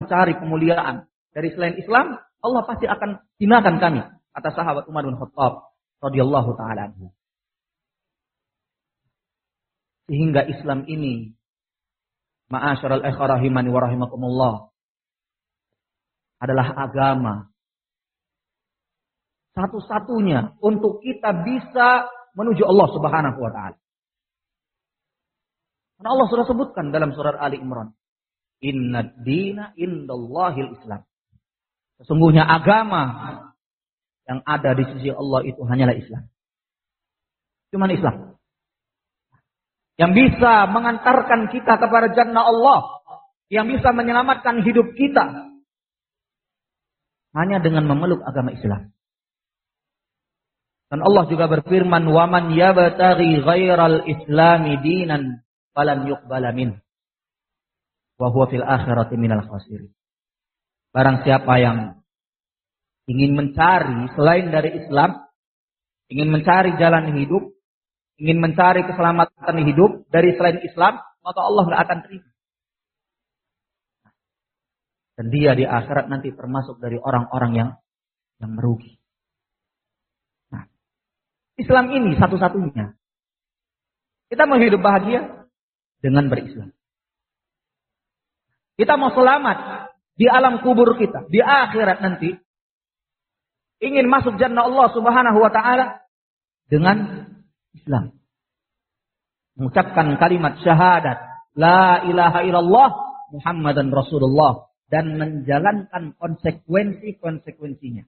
mencari kemuliaan dari selain Islam, Allah pasti akan hinakan kami. Kata sahabat Umar bin Khattab radhiyallahu taala anhu. Sehingga Islam ini, ma'asyiral ikhwah rahimani wa rahimakumullah, adalah agama satu-satunya untuk kita bisa menuju Allah Subhanahu wa taala. Karena Allah sudah sebutkan dalam surat Ali Imran, "Innad dina indallahil Islam." Sesungguhnya agama yang ada di sisi Allah itu hanyalah Islam. Cuman Islam yang bisa mengantarkan kita kepada jannah Allah, yang bisa menyelamatkan hidup kita, hanya dengan memeluk agama Islam. Dan Allah juga berfirman, "Wa man yabtaghi ghairal islami dinan falan yuqbala min wa huwa fil akhirati minal khasirin." Barang siapa yang ingin mencari selain dari Islam, ingin mencari jalan hidup, ingin mencari keselamatan hidup dari selain Islam, maka Allah nggak akan terima. Dan dia di akhirat nanti termasuk dari orang-orang yang merugi. Nah, Islam ini satu-satunya. Kita mau hidup bahagia dengan berislam. Kita mau selamat di alam kubur kita, di akhirat nanti, ingin masuk jannah Allah Subhanahu wa taala dengan Islam. Mengucapkan kalimat syahadat la ilaha illallah Muhammadan Rasulullah dan menjalankan konsekuensinya.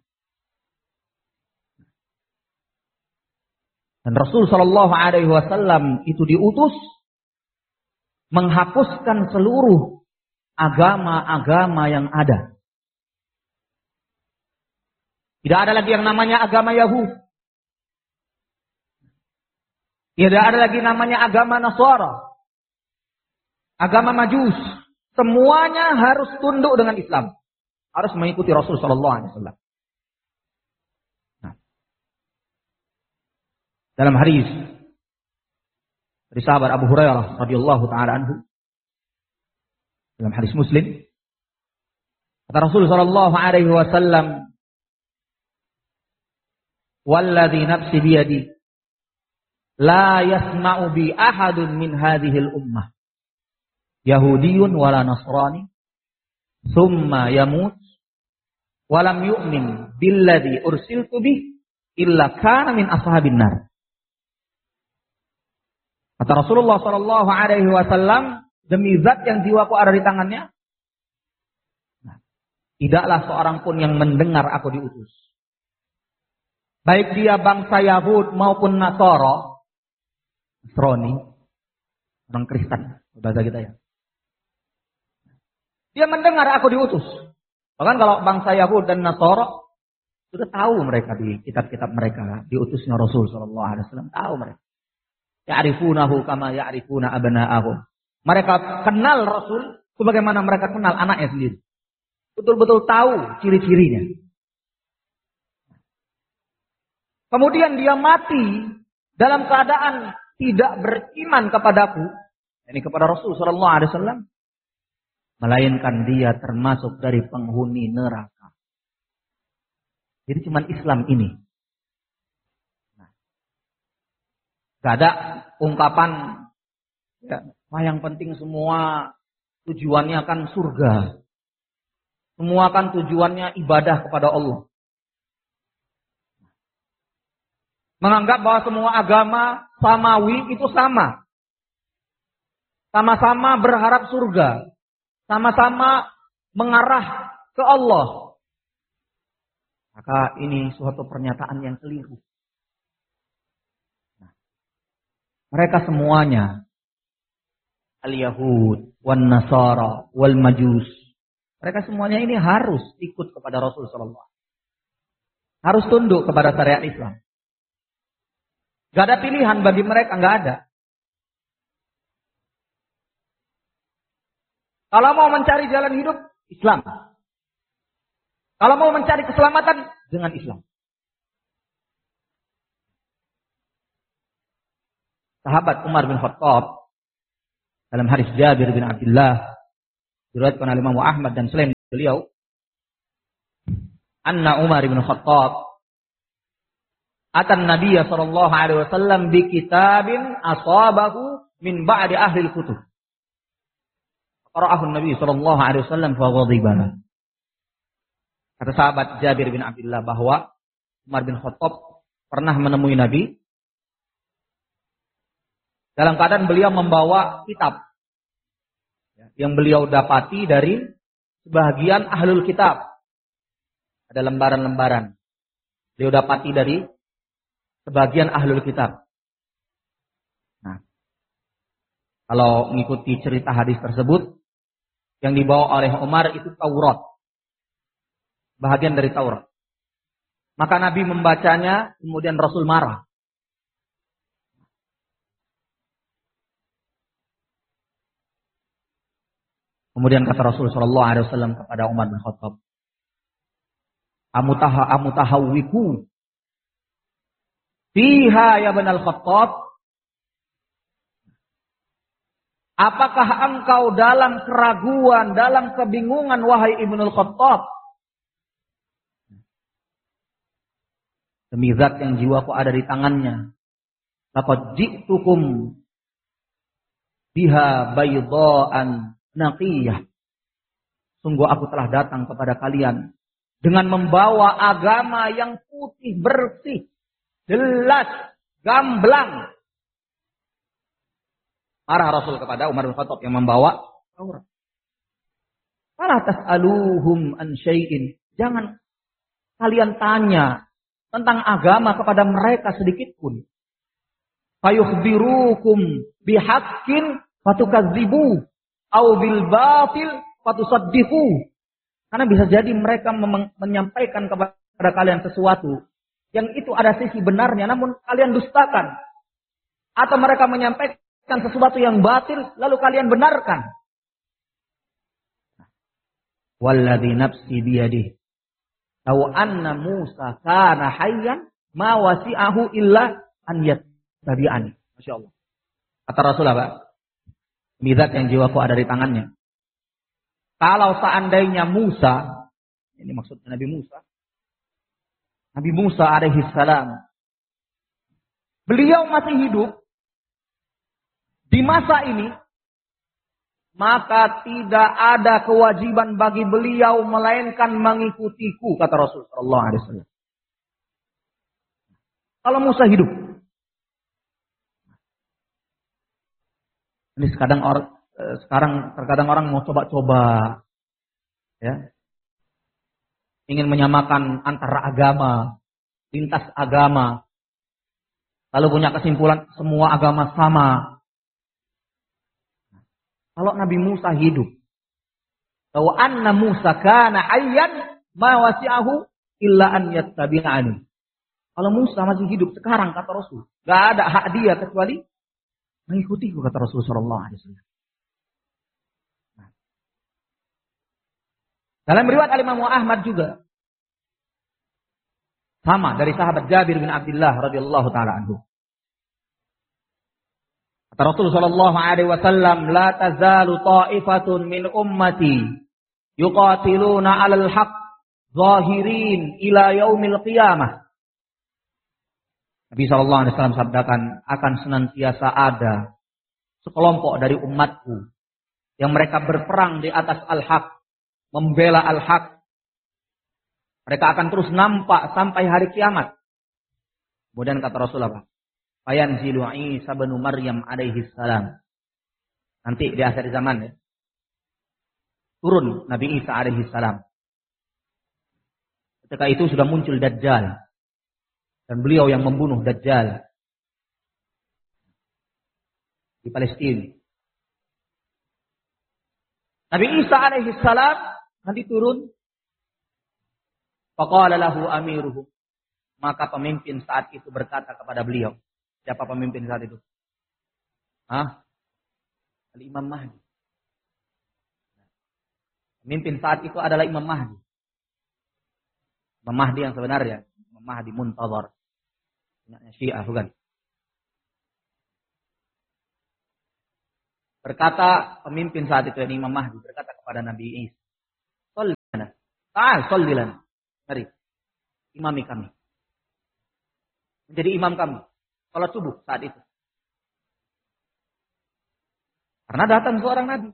Dan Rasul sallallahu alaihi wasallam itu diutus menghapuskan seluruh agama-agama yang ada. Tidak ada lagi yang namanya agama Yahudi. Tidak ada lagi namanya agama Nasara, agama Majus. Semuanya harus tunduk dengan Islam, harus mengikuti Rasul sallallahu alaihi wasallam. Nah, dalam hadis dari sahabat Abu Hurairah radhiyallahu taala anhu, dalam hadis Muslim, kata Rasul sallallahu alaihi wasallam, "Walladzi nafsi biyadi la yasma'u bi ahadun min hadhil ummah Yahudiyun wala Nasrani thumma yamut walam yu'min billadhi ursiltu bih illa kana min ashabin nar." Kata Rasulullah sallallahu alaihi wasallam, demi zat yang jiwaku ada di tangannya, tidaklah seorang pun yang mendengar aku diutus, baik dia bangsa Yahud maupun Nasrani, orang Kristen, bahasa kita ya. Dia mendengar aku diutus. Bahkan kalau bangsa Yahud dan Nasrani sudah tahu mereka di kitab-kitab mereka diutusnya Rasul sallallahu alaihi wasallam, tahu mereka. Ya'rifunahu kama ya'rifuna abna'ahum. Mereka kenal Rasul sebagaimana mereka kenal anaknya sendiri. Betul-betul tahu ciri-cirinya. Kemudian dia mati dalam keadaan tidak beriman kepadaku, yakni kepada Rasul sallallahu alaihi wasallam, melainkan dia termasuk dari penghuni neraka. Jadi cuma Islam ini. Gak ada ungkapan ya, yang penting semua tujuannya kan surga. Semua kan tujuannya ibadah kepada Allah. Menganggap bahwa semua agama samawi itu sama. Sama-sama berharap surga. Sama-sama mengarah ke Allah. Maka ini suatu pernyataan yang keliru. Nah, mereka semuanya al-Yahud, wan-Nasara, wal-Majus. Mereka semuanya ini harus ikut kepada Rasul sallallahu alaihi wasallam. Harus tunduk kepada syariat Islam. Gak ada pilihan bagi mereka, gak ada. Kalau mau mencari jalan hidup, Islam. Kalau mau mencari keselamatan, dengan Islam. Sahabat Umar bin Khattab dalam hadis Jabir bin Abdullah diriwayatkan oleh Imam Ahmad dan selain beliau, anna Umar bin Khattab atan Nabiy sallallahu alaihi wasallam bi kitabin asabahu min ba'di ahli al-kutub. Qara'ahu Nabi sallallahu alaihi wasallam fa ghadiba. Kata sahabat Jabir bin Abdullah bahwa Umar bin Khattab pernah menemui Nabi dalam keadaan beliau membawa kitab yang beliau dapati dari sebagian ahlul kitab. Ada lembaran-lembaran. Beliau dapati dari sebagian ahlul kitab. Nah, kalau mengikuti cerita hadis tersebut, yang dibawa oleh Umar itu Taurat. Bahagian dari Taurat. Maka Nabi membacanya, kemudian Rasul marah. Kemudian kata Rasul sallallahu alaihi wasallam kepada Umar bin Khattab, "Amutahawwiku fiha ya Ibn al-Khattab?" Apakah engkau dalam keraguan, dalam kebingungan wahai Ibnul Khattab? Demi zat yang jiwaku ada di tangannya. Laqad ji'tukum biha baydha'an naqiyah. Sungguh aku telah datang kepada kalian dengan membawa agama yang putih bersih, jelas, gamblang. Marah Rasul kepada Umar bin Khattab yang membawa Taurat. Fala tas'aluhum an syai'in. Jangan kalian tanya tentang agama kepada mereka sedikit pun. Fayukhbirukum bihaqqin fatukadzibu au bil batil fatusaddiqu. Karena bisa jadi mereka menyampaikan kepada kalian sesuatu yang itu ada sisi benarnya namun kalian dustakan. Atau mereka menyampaikan sesuatu yang batil lalu kalian benarkan. Walladzi nafsi biyadihi law anna Musa kana hayyan ma wasi'ahu illa an yattabi'ani. Masyaallah. Kata Rasul apa? Zat yang jiwaku ada di tangannya. Kalau seandainya Musa, ini maksudnya Nabi Musa. Nabi Musa alaihi salam. Beliau masih hidup di masa ini, maka tidak ada kewajiban bagi beliau melainkan mengikutiku, kata Rasul sallallahu alaihi wasallam. Kalau Musa hidup. Ini sekarang terkadang orang mau coba-coba ya. Ingin menyamakan antara agama, lintas agama. Lalu punya kesimpulan semua agama sama. Kalau Nabi Musa hidup, bahwa anna Musa kana hayyan ma wasi'ahu illa an yattabi'ani. Kalau Musa masih hidup sekarang kata Rasul, enggak ada hak dia kecuali mengikutiku, kata Rasul sallallahu alaihi wasallam. Dalam riwayat Imam Ahmad juga sama dari sahabat Jabir bin Abdullah radhiyallahu taala anhu. Kata Rasul sallallahu alaihi wasallam, "La tazalu ta'ifatun min ummati yuqatiluna 'alal haqq zahirin ila yaumil qiyamah." Nabi sallallahu alaihi wasallam sabdakan, akan senantiasa ada sekelompok dari umatku yang mereka berperang di atas al-haq, membela al-haq. Mereka akan terus nampak sampai hari kiamat. Kemudian kata Rasulullah, fayanzilu Isa bin Maryam alaihi salam. Nanti di akhir zaman ya. Turun Nabi Isa alaihi salam. Ketika itu sudah muncul Dajjal. Dan beliau yang membunuh Dajjal di Palestina. Nabi Isa alaihi salam nanti turun. Faqala lahu amiruhu. Maka pemimpin saat itu berkata kepada beliau. Siapa pemimpin saat itu? Al-Imam Mahdi. Pemimpin saat itu adalah Imam Mahdi. Imam Mahdi yang sebenarnya. Imam Mahdi Muntazar. Syiah bukan? Berkata pemimpin saat itu, Imam Mahdi. Berkata kepada Nabi Isa. Ta'al sholli lana. Mari. Imami kami. Menjadi imam kami. Salat subuh saat itu. Karena datang seorang nabi.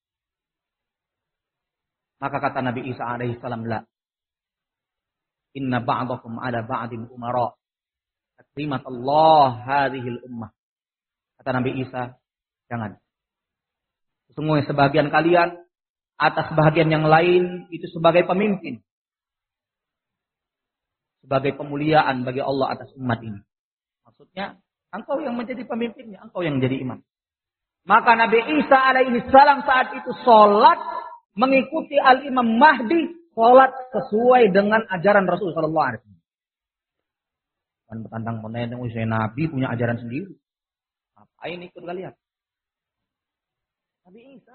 Maka kata Nabi Isa alaihi salam, la. Inna ba'dakum ala ba'din umara. Takrimat Allah hadhil ummah. Kata Nabi Isa, jangan. Sesungguhnya sebagian kalian atas sebagian yang lain itu sebagai pemimpin. Sebagai pemuliaan bagi Allah atas umat ini. Maksudnya, engkau yang menjadi pemimpinnya, engkau yang menjadi imam. Maka Nabi Isa alaihi salam saat itu sholat mengikuti al-Imam Mahdi, sholat sesuai dengan ajaran Rasul sallallahu alaihi wasallam. Dan bertantang menentang usia Nabi punya ajaran sendiri. Ngapain ikut kalian? Nabi Isa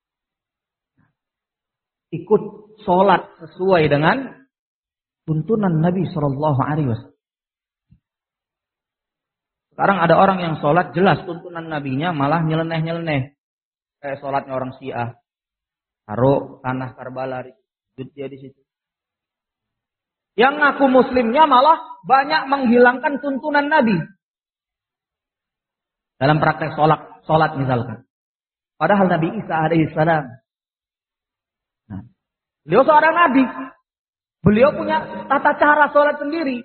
ikut sholat sesuai dengan tuntunan Nabi sallallahu alaihi wasallam. Sekarang ada orang yang sholat jelas tuntunan nabinya malah nyeleneh-nyeleneh. Kayak sholatnya orang Syiah. Taruh tanah Karbala, sujud dia di situ. Yang ngaku muslimnya malah banyak menghilangkan tuntunan Nabi. Dalam praktek sholat misalkan. Padahal Nabi Isa alaihissalam. Nah, beliau seorang nabi. Beliau punya tata cara sholat sendiri.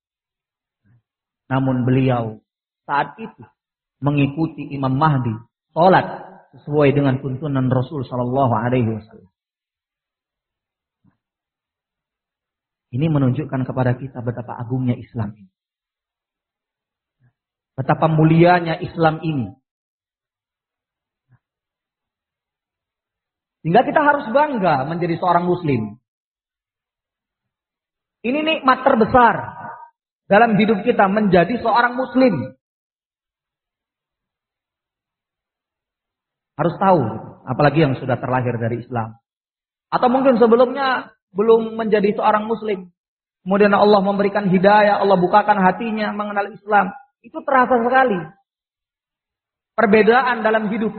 Namun beliau saat itu mengikuti Imam Mahdi sholat sesuai dengan tuntunan Rasul Sallallahu Alaihi Wasallam. Ini menunjukkan kepada kita betapa agungnya Islam ini, betapa mulianya Islam ini. Sehingga kita harus bangga menjadi seorang Muslim. Ini nikmat terbesar dalam hidup kita menjadi seorang Muslim. Harus tahu, apalagi yang sudah terlahir dari Islam. Atau mungkin sebelumnya belum menjadi seorang Muslim. Kemudian Allah memberikan hidayah, Allah bukakan hatinya mengenal Islam. Itu terasa sekali. Perbedaan dalam hidup.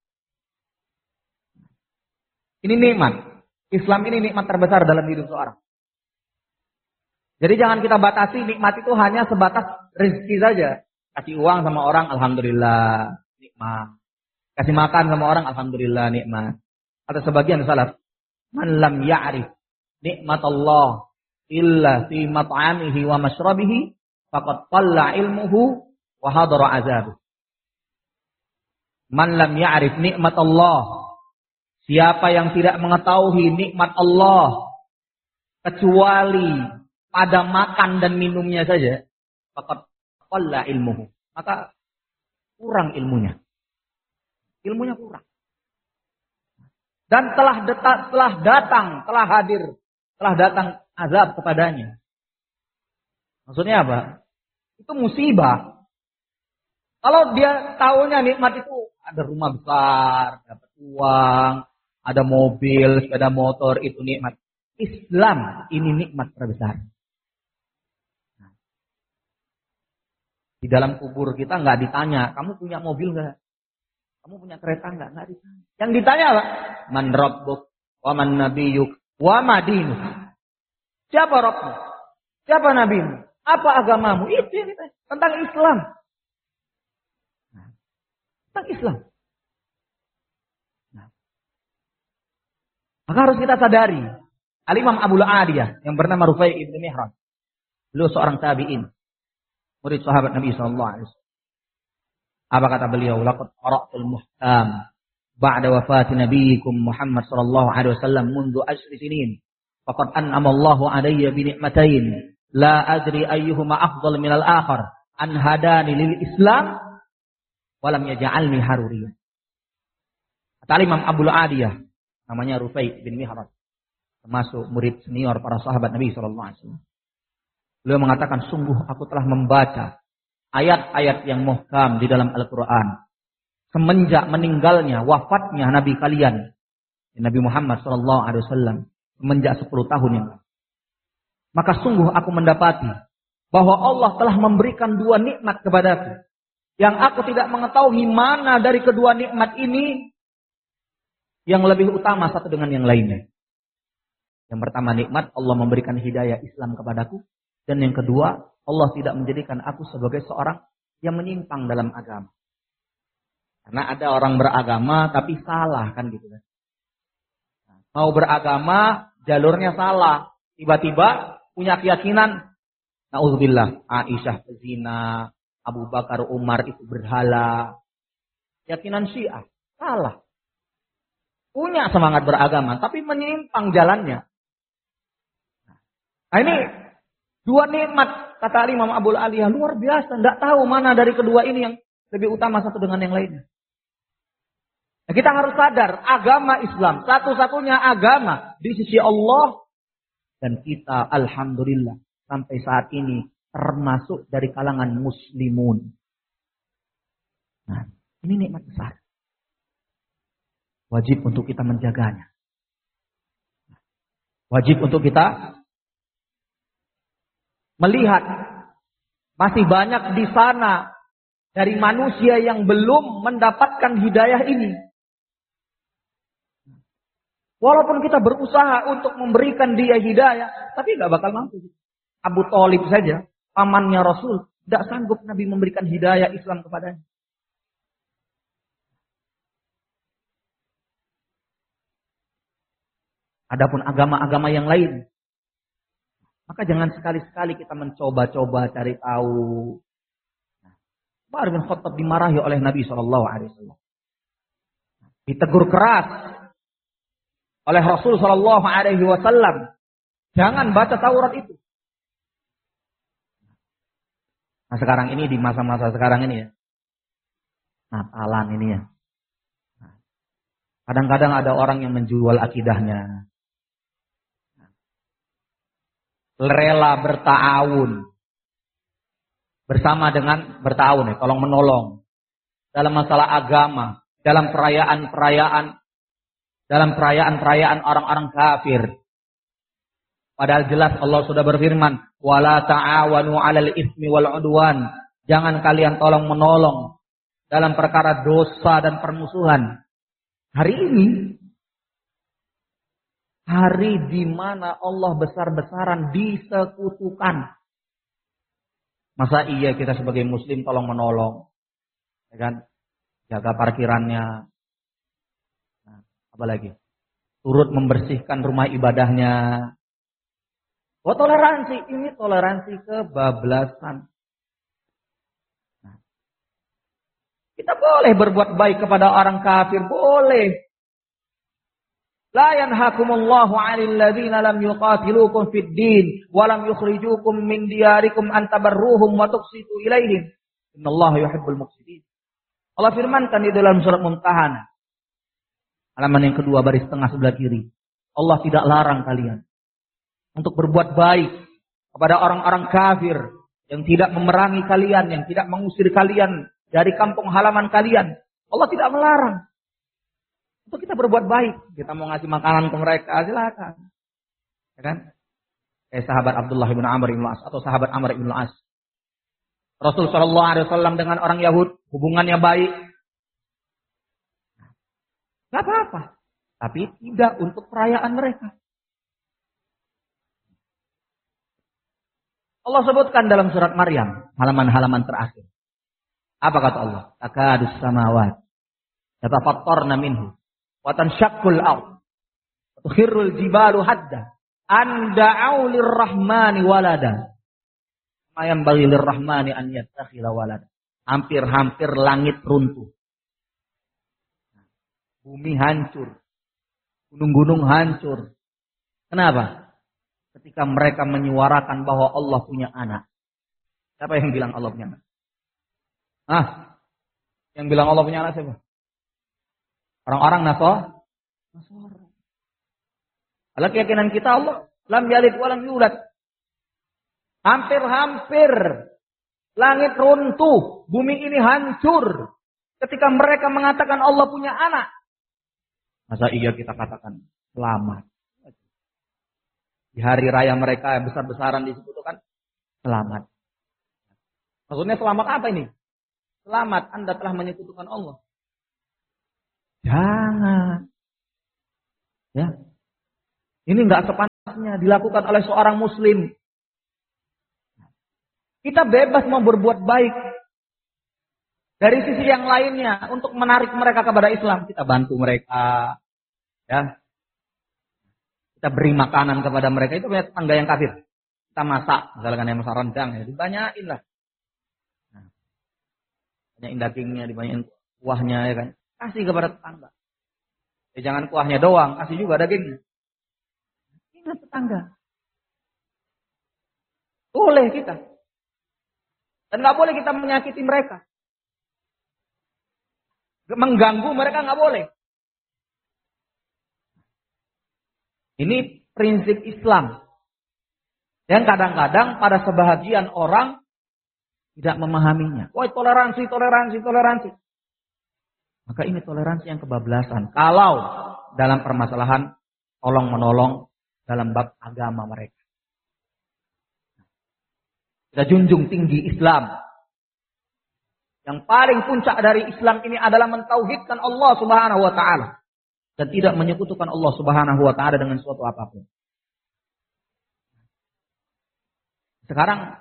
Ini nikmat. Islam ini nikmat terbesar dalam hidup seorang. Jadi jangan kita batasi nikmat itu hanya sebatas rezeki saja. Kasih uang sama orang, alhamdulillah, nikmat. Kasih makan sama orang, alhamdulillah, nikmat. Atau sebagian salaf, man lam ya'rif nikmat Allah illa fi mat'amihi wa mashrabihi faqad qalla ilmuhu wa hadara azabuh. Man lam ya'rif nikmat Allah, siapa yang tidak mengetahui nikmat Allah kecuali pada makan dan minumnya saja, faqad qalla ilmuhu, maka kurang ilmunya. Ilmunya kurang. Dan telah datang azab kepadanya. Maksudnya apa? Itu musibah. Kalau dia tahunya nikmat itu ada rumah besar, dapat uang, ada mobil, sepeda motor, itu nikmat. Islam ini nikmat terbesar. Di dalam kubur kita nggak ditanya, kamu punya mobil nggak? Kamu punya kereta nggak? Nggak ditanya. Yang ditanya apa? Man rabbuk, wa man nabiyyuk, wa ma dinuk. Siapa Rabbmu? Siapa nabimu? Apa agamamu? Itu yang ditanya. Tentang Islam. Tentang Islam. Maka harus kita sadari. Al-Imam Abu Aliyah yang bernama Rufai ibn Mihran. Beliau seorang tabi'in. Murid sahabat Nabi SAW. Apa kata beliau? Laqad qara'tul muhkam ba'da wafati nabiyikum Muhammad sallallahu alaihi wasallam mundu 10 sinin. Faqad an'ama Allahu 'alayya bi ni'matain la adri ayyuhuma afdal min al-akhar. An hadani lil Islam wa lam yaj'alni haruriyyan. Kata Imam Abu Aliyah, namanya Rufai bin Mihran, termasuk murid senior para sahabat Nabi sallallahu alaihi wasallam. Beliau mengatakan, sungguh aku telah membaca ayat-ayat yang muhkam di dalam Al-Quran semenjak meninggalnya, wafatnya Nabi kalian, Nabi Muhammad SAW, semenjak 10 tahun yang lalu. Maka sungguh aku mendapati bahwa Allah telah memberikan 2 nikmat kepadaku, yang aku tidak mengetahui mana dari kedua nikmat ini yang lebih utama satu dengan yang lainnya. Yang pertama nikmat Allah memberikan hidayah Islam kepadaku. Dan yang kedua, Allah tidak menjadikan aku sebagai seorang yang menyimpang dalam agama. Karena ada orang beragama tapi salah kan gitu kan. Mau beragama jalurnya salah. Tiba-tiba punya keyakinan, na'udzubillah, Aisyah pezina, Abu Bakar Umar itu berhala. Keyakinan Syiah, salah. Punya semangat beragama tapi menyimpang jalannya. Nah, ini dua nikmat kata Imam Abul Aliyah luar biasa. Tidak tahu mana dari kedua ini yang lebih utama satu dengan yang lainnya. Nah, kita harus sadar agama Islam satu-satunya agama di sisi Allah. Dan kita alhamdulillah sampai saat ini termasuk dari kalangan muslimun. Nah, ini nikmat besar. Wajib untuk kita menjaganya. Wajib untuk kita melihat masih banyak di sana dari manusia yang belum mendapatkan hidayah ini. Walaupun kita berusaha untuk memberikan dia hidayah, tapi gak bakal mampu. Abu Thalib saja, pamannya Rasul, tidak sanggup Nabi memberikan hidayah Islam kepadanya. Adapun agama-agama yang lain, maka jangan sekali-sekali kita mencoba-coba cari tahu. Umar bin Khattab dimarahi oleh Nabi SAW. Ditegur keras oleh Rasul SAW. Jangan baca Taurat itu. Nah sekarang ini, di masa-masa sekarang ini ya, Natalan ini ya. Kadang-kadang ada orang yang menjual akidahnya. Rela berta'awun. Bersama dengan berta'awun ya, tolong menolong. Dalam masalah agama. Dalam perayaan orang-orang kafir. Padahal jelas Allah sudah berfirman. Wala ta'awanu 'alal ismi wal 'udwan. Jangan kalian tolong menolong dalam perkara dosa dan permusuhan. Hari ini, hari di mana Allah besar-besaran disekutukan. Masa iya kita sebagai muslim tolong menolong, ya kan? Jaga parkirannya. Nah, apalagi? Turut membersihkan rumah ibadahnya. Oh toleransi, ini toleransi kebablasan. Nah, kita boleh berbuat baik kepada orang kafir, boleh. La yanhakumullahu 'anil ladzina lam yuqatilukum fid din wa lam yukhrijukum min diyarikum an tabarruhum wa tuqsitu ilaihim. Innallaha yuhibbul muqsitin. Allah firmankan di dalam surat Mumtahanah. Halaman yang kedua baris tengah sebelah kiri. Allah tidak larang kalian untuk berbuat baik kepada orang-orang kafir yang tidak memerangi kalian, yang tidak mengusir kalian dari kampung halaman kalian. Allah tidak melarang untuk kita berbuat baik. Kita mau ngasih makanan ke mereka, silakan. Ya kan? Sahabat Abdullah bin Amr bin As atau sahabat Amr bin As. Rasul SAW dengan orang Yahud hubungannya baik. Gak apa-apa. Tapi tidak untuk perayaan mereka. Allah sebutkan dalam surat Maryam, halaman-halaman terakhir. Apa kata Allah? Takadus samawat yatafattarna minhu wa tanshaqqul ardh wa tukhirrul jibalu hadda an da'u lirrahmani walada. Ma yanbaghi lirrahmani an yattakhidha walada. Hampir-hampir langit runtuh. Bumi hancur. Gunung-gunung hancur. Kenapa? Ketika mereka menyuarakan bahwa Allah punya anak. Siapa yang bilang Allah punya anak? Yang bilang Allah punya anak siapa? Orang-orang Nasara. Kalau keyakinan kita Allah lam yalid wa lam yulad. Hampir-hampir langit runtuh, bumi ini hancur ketika mereka mengatakan Allah punya anak. Masa iya kita katakan selamat? Di hari raya mereka yang besar-besaran disebutkan selamat. Maksudnya selamat apa ini? Selamat, Anda telah menyekutukan Allah. Jangan. Ya. Ini enggak sepantas dilakukan oleh seorang muslim. Kita bebas mau berbuat baik. Dari sisi yang lainnya, untuk menarik mereka kepada Islam, kita bantu mereka. Ya. Kita beri makanan kepada mereka. Itu punya tetangga yang kafir. Kita masak, misalkan yang masak rendang, ya, dibanyakin lah. Nah, banyakin dagingnya, dibanyakin kuahnya, ya kan. Kasih kepada tetangga. Ya, jangan kuahnya doang, kasih juga dagingnya. Ingat tetangga. Boleh kita. Dan nggak boleh kita menyakiti mereka. Mengganggu mereka nggak boleh. Ini prinsip Islam. Yang kadang-kadang pada sebahagian orang tidak memahaminya. Wah, toleransi. Maka ini toleransi yang kebablasan. Kalau dalam permasalahan tolong-menolong dalam bab agama mereka. Kita junjung tinggi Islam. Yang paling puncak dari Islam ini adalah mentauhidkan Allah Subhanahu wa taala dan tidak menyekutukan Allah Subhanahu wa taala dengan suatu apapun. Sekarang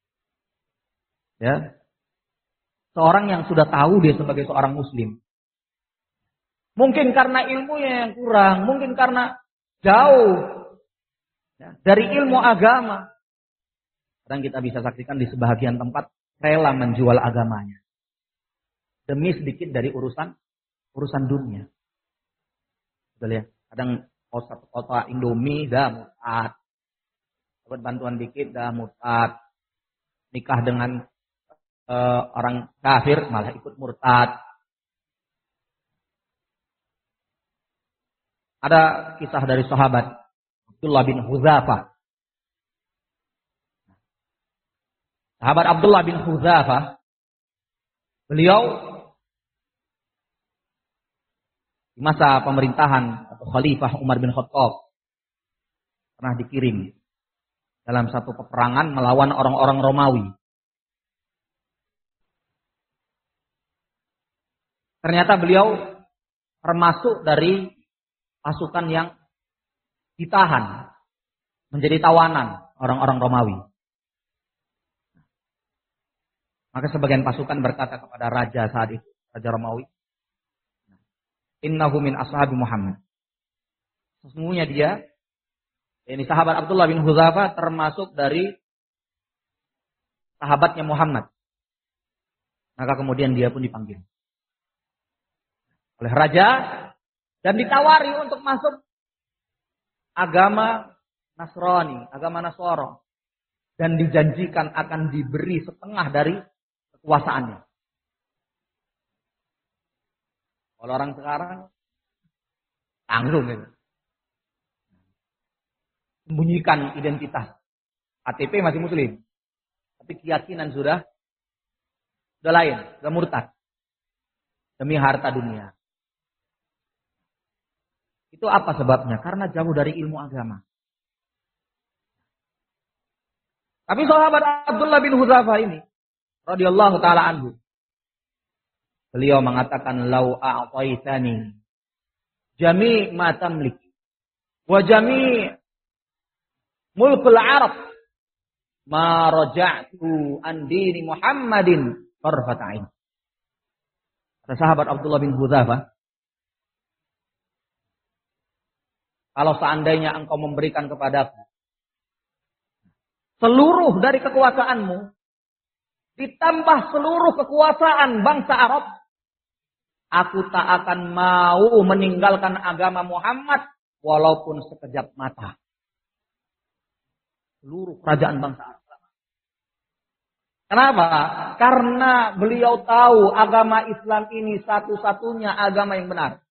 ya, seorang yang sudah tahu dia sebagai seorang muslim, mungkin karena ilmunya yang kurang, mungkin karena jauh ya, dari ilmu agama, kadang kita bisa saksikan di sebahagian tempat rela menjual agamanya demi sedikit dari urusan dunia. Betul ya? Kadang kota Indomie dah murtad. Dapat bantuan dikit dah murtad. Nikah dengan orang kafir malah ikut murtad. Ada kisah dari sahabat Abdullah bin Hudzafah. Sahabat Abdullah bin Hudzafah, beliau di masa pemerintahan atau Khalifah Umar bin Khattab pernah dikirim dalam satu peperangan melawan orang-orang Romawi. Ternyata beliau termasuk dari pasukan yang ditahan menjadi tawanan orang-orang Romawi. Maka sebagian pasukan berkata kepada raja saat itu, Raja Romawi, innahu min ashabi Muhammad. Sesungguhnya dia, ini sahabat Abdullah bin Hudzafah termasuk dari sahabatnya Muhammad. Maka kemudian dia pun dipanggil oleh raja dan ditawari untuk masuk agama Nasrani, agama Nasoro, dan dijanjikan akan diberi setengah dari kekuasaannya. Kalau orang sekarang tanggung gitu. Sembunyikan identitas. KTP masih muslim. Tapi keyakinan sudah lain, sudah murtad. Demi harta dunia. Itu apa sebabnya? Karena jauh dari ilmu agama. Tapi sahabat Abdullah bin Hudzafah ini radhiyallahu taala anhu, beliau mengatakan, lau a'taitani jami' ma tamlik wa jami' mulkul Arab ma raja'tu an dini Muhammadin tarfata'in. Kata sahabat Abdullah bin Hudzafah, kalau seandainya engkau memberikan kepadaku seluruh dari kekuasaanmu ditambah seluruh kekuasaan bangsa Arab, aku tak akan mau meninggalkan agama Muhammad walaupun sekejap mata. Seluruh kerajaan bangsa Arab. Kenapa? Karena beliau tahu agama Islam ini satu-satunya agama yang benar.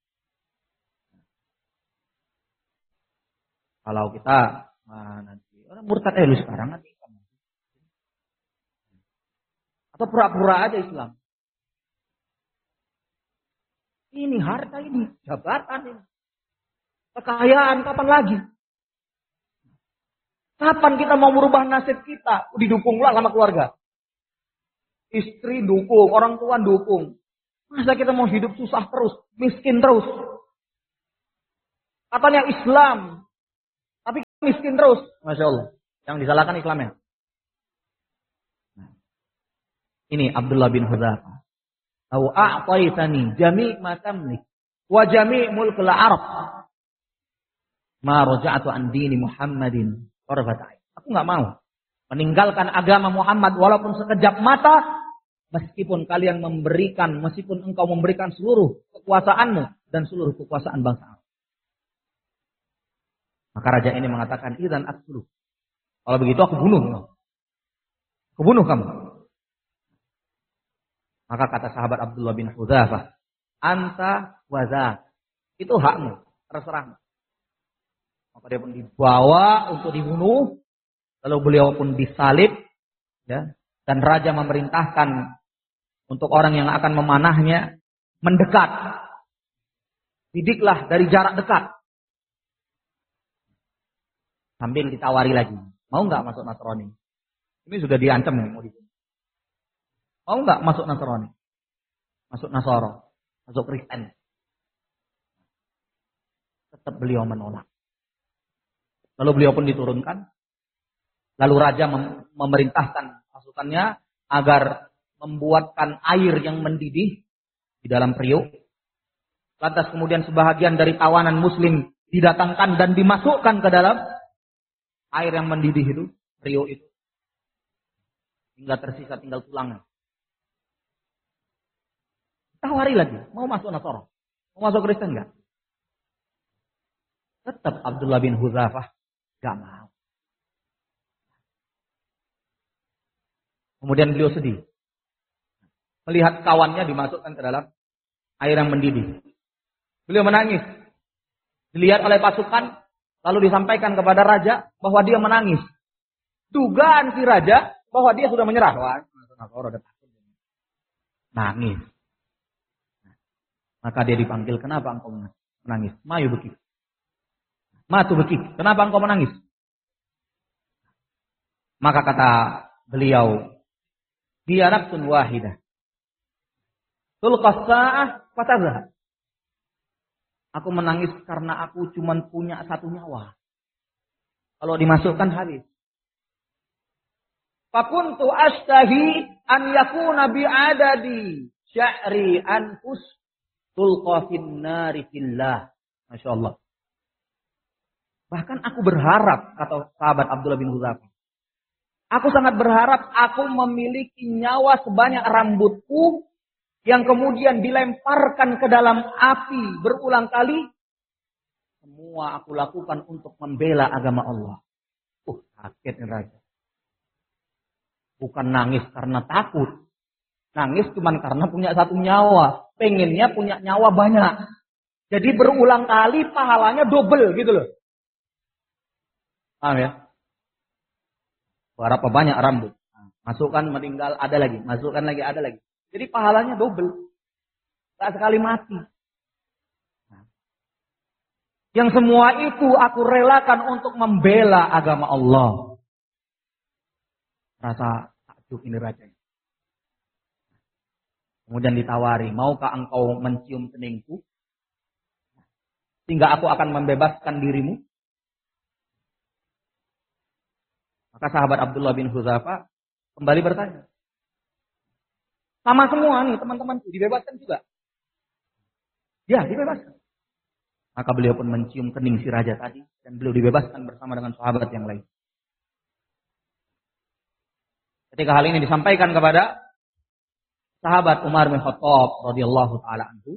Kalau kita nanti orang murtad lu sekarang nanti atau pura-pura aja Islam. Ini harta ini, jabatan ini. Kekayaan kapan lagi? Kapan kita mau merubah nasib kita? Didukunglah sama keluarga. Istri dukung, orang tua dukung. Masa kita mau hidup susah terus, miskin terus? Katanya Islam. miskin terus. Masya Allah. Yang disalahkan Islamnya. Nah, ini Abdullah bin Hudzafah. Au a'taitani jami' ma tamlik wa jami' mulkul Arab. Ma raja'tu an dini Muhammadin qarfata. Aku enggak mau meninggalkan agama Muhammad walaupun sekejap mata, meskipun engkau memberikan seluruh kekuasaanmu dan seluruh kekuasaan bangsa. Maka raja ini mengatakan, "Idzan aqtulu." Kalau begitu aku bunuh. Aku bunuh kamu. Maka kata sahabat Abdullah bin Hudzafah, "Anta wa dzak." Itu hakmu, terserah. Maka dia pun dibawa untuk dibunuh, lalu beliau pun disalib, ya, dan raja memerintahkan untuk orang yang akan memanahnya mendekat. Didiklah dari jarak dekat. Sambil ditawari lagi, mau nggak masuk Nasrani? Ini sudah diancam ya, mau dibunuh. Mau nggak masuk Nasrani? Masuk Nasoro, masuk Kristen? Tetap beliau menolak. Lalu beliau pun diturunkan. Lalu raja memerintahkan pasukannya agar membuatkan air yang mendidih di dalam periuk. Lantas kemudian sebahagian dari tawanan muslim didatangkan dan dimasukkan ke dalam air yang mendidih itu, periuk itu. Hingga tersisa tinggal tulangnya. Tawari lagi, mau masuk Nasara? Mau masuk Kristen enggak? Tetap Abdullah bin Hudzafah enggak mau. Kemudian beliau sedih. Melihat kawannya dimasukkan ke dalam air yang mendidih. Beliau menangis. Dilihat oleh pasukan, lalu disampaikan kepada raja bahwa dia menangis. Dugaan si raja bahwa dia sudah menyerah. Wah, nangis. Maka dia dipanggil, kenapa engkau menangis? Mayu bekik. Matu bekik. Kenapa engkau menangis? Maka kata beliau, dia nafsun wahidah. Tulqas sa'ah fatazah. Aku menangis karena aku cuma punya satu nyawa. Kalau dimasukkan habis. Fakuntu astahi an yakuna bi'adadi sya'ri anfus tulqa fin nari fillah. Masya Allah. Bahkan aku berharap, kata sahabat Abdullah bin Hudzafah, aku sangat berharap aku memiliki nyawa sebanyak rambutku yang kemudian dilemparkan ke dalam api berulang kali. Semua aku lakukan untuk membela agama Allah. Sakit nih raja. Bukan nangis karena takut. Nangis cuma karena punya satu nyawa. Pengennya punya nyawa banyak. Jadi berulang kali pahalanya double gitu loh. Paham ya? Berapa banyak rambut. Masukkan meninggal ada lagi. Masukkan lagi ada lagi. Jadi pahalanya double. Tak sekali mati. Yang semua itu aku relakan untuk membela agama Allah. Rasa takjub ini raja. Kemudian ditawari, maukah engkau mencium keningku? Sehingga aku akan membebaskan dirimu. Maka sahabat Abdullah bin Hudzafah kembali bertanya. Sama semua nih teman-temanku, dibebaskan juga. Ya, dibebaskan. Maka beliau pun mencium kening si raja tadi. Dan beliau dibebaskan bersama dengan sahabat yang lain. Ketika hal ini disampaikan kepada sahabat Umar bin Khattab radhiyallahu taala anhu,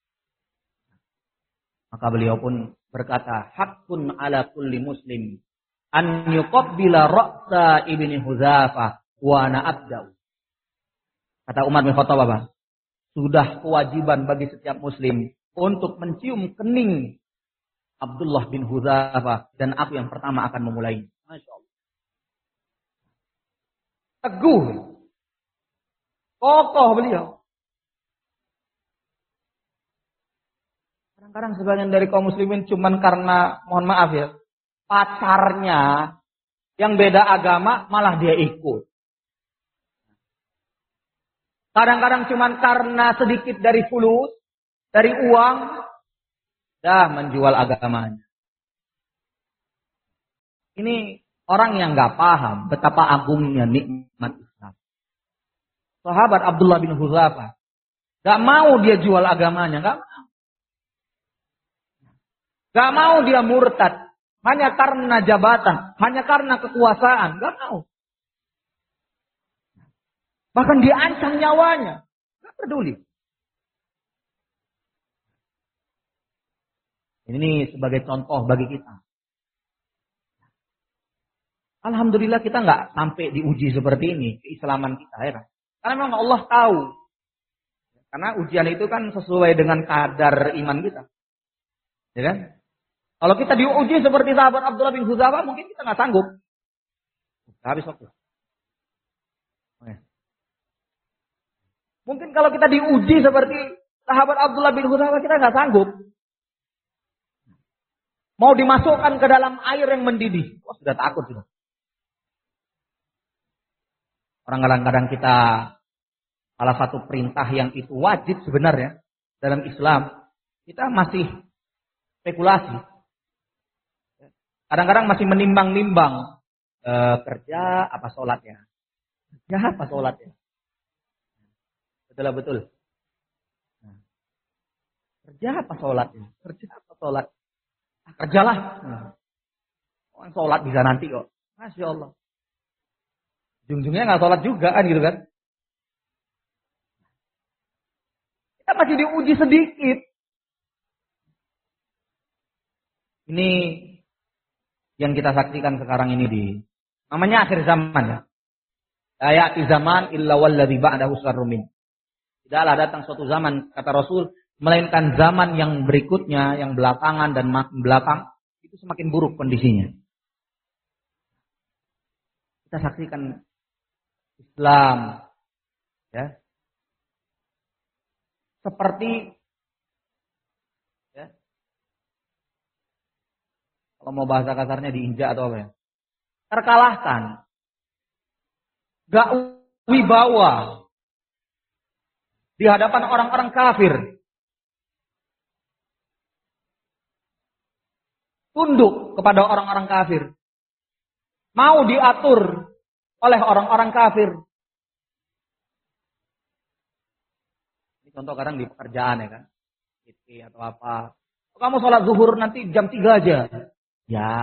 maka beliau pun berkata, "Haqqun ala kulli muslim an yuqabbila ra'sa ibni Hudzafah wa ana abda'u." Kata Umar bin Khattab apa? Sudah kewajiban bagi setiap muslim untuk mencium kening Abdullah bin Hudzafah dan aku yang pertama akan memulai. Masya Allah. Teguh. Kokoh beliau. Kadang-kadang sebagian dari kaum muslimin cuman karena, mohon maaf ya, pacarnya yang beda agama malah dia ikut. Kadang-kadang cuman karena sedikit dari fulus, dari uang, dah menjual agamanya. Ini orang yang nggak paham betapa agungnya nikmat Islam. Sahabat Abdullah bin Hudzafah nggak mau dia jual agamanya, nggak mau. Nggak mau dia murtad hanya karena jabatan, hanya karena kekuasaan, nggak mau. Bahkan diancam nyawanya, nggak peduli. Ini sebagai contoh bagi kita. Alhamdulillah kita nggak sampai diuji seperti ini, keislaman kita, ya kan? Karena memang Allah tahu. Karena ujian itu kan sesuai dengan kadar iman kita. Ya kan? Kalau kita diuji seperti sahabat Abdullah bin Hudzafah, mungkin kita nggak sanggup. Habis waktu. Mungkin kalau kita diuji seperti sahabat Abdullah bin Hudzafah, kita nggak sanggup. Mau dimasukkan ke dalam air yang mendidih. Wah, sudah takut sudah. Orang kadang-kadang kita, salah satu perintah yang itu wajib sebenarnya dalam Islam, kita masih spekulasi. Kadang-kadang masih menimbang-nimbang kerja apa sholat ya. Kerja apa sholat ya. Betul. Nah, kerja apa sholat ya. Kerja apa sholat. Kerjalah. Orang sholat bisa nanti kok. Masya Allah. Ujung-ujungnya nggak sholat juga kan gitu kan. Kita masih diuji sedikit. Ini yang kita saksikan sekarang ini namanya akhir zaman ya. La ya'ti zaman illa walladzi ba'dahu syarrun min. Tidaklah datang suatu zaman kata Rasul melainkan zaman yang berikutnya, yang belakangan dan makin belakang itu semakin buruk kondisinya. Kita saksikan Islam ya. Seperti ya. Kalau mau bahasa kasarnya diinjak atau apa ya? Terkalahkan. Gak wibawa di hadapan orang-orang kafir. Tunduk kepada orang-orang kafir. Mau diatur oleh orang-orang kafir. Ini contoh kadang di pekerjaan ya kan. IT atau apa. Kamu sholat zuhur nanti jam 3 aja. Ya.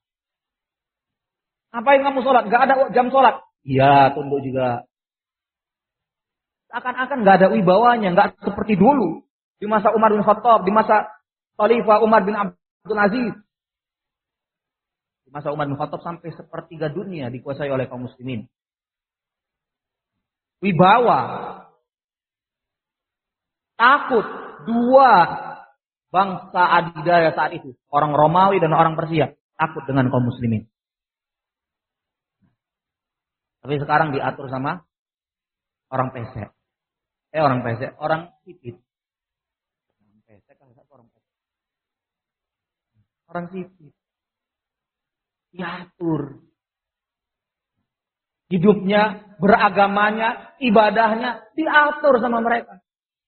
Ngapain kamu sholat? Gak ada jam sholat. Iya, tunduk juga. Akan-akan gak ada wibawanya. Gak seperti dulu. Di masa Umar bin Khattab. Di masa Khalifah Umar bin Abdul Aziz. Di masa Umar bin Khattab sampai sepertiga dunia dikuasai oleh kaum muslimin. Wibawa. Takut. Dua bangsa adidaya saat itu. Orang Romawi dan orang Persia. Takut dengan kaum muslimin. Tapi sekarang diatur sama orang pesek. Orang pesek. Orang sipit. Orang pesek kan orang pesek. Orang sipit. Diatur. Hidupnya, beragamanya, ibadahnya diatur sama mereka.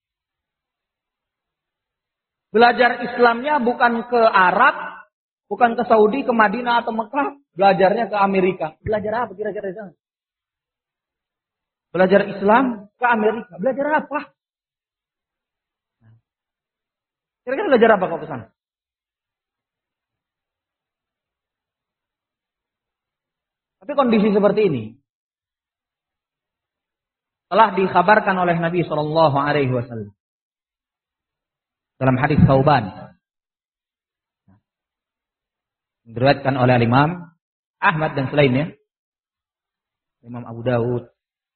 Belajar Islamnya bukan ke Arab, bukan ke Saudi, ke Madinah atau Mekah. Belajarnya ke Amerika. Belajar apa kira-kira di sana? Belajar Islam ke Amerika. Belajar apa? Kira-kira belajar apa kau ke sana? Tapi kondisi seperti ini telah dikhabarkan oleh Nabi Shallallahu Alaihi Wasallam dalam hadis Thauban, diriwayatkan oleh Imam Ahmad dan selainnya, Imam Abu Dawud.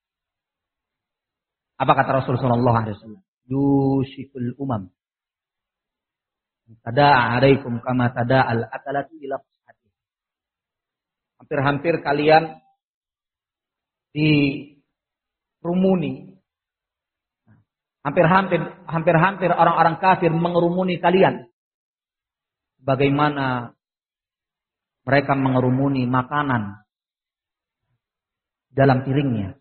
Apa kata Rasul Shallallahu Alaihi Wasallam? Yushikul umam tada'a alaikum kama tada'al akalatu ila qas'ati. Hampir-hampir kalian dirumuni. Hampir-hampir orang-orang kafir mengerumuni kalian. Bagaimana mereka mengerumuni makanan dalam piringnya.